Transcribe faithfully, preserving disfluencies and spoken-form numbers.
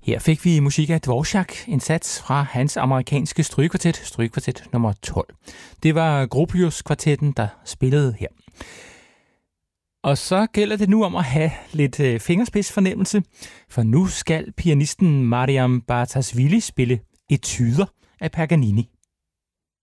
Her fik vi musik af Dvorak, en sats fra hans amerikanske strygekvartet, strygekvartet nummer tolv. Det var Gropius-kvartetten, der spillede her. Og så gælder det nu om at have lidt øh, fingerspidsfornemmelse, for nu skal pianisten Mariam Bartasvili spille etuder af Paganini.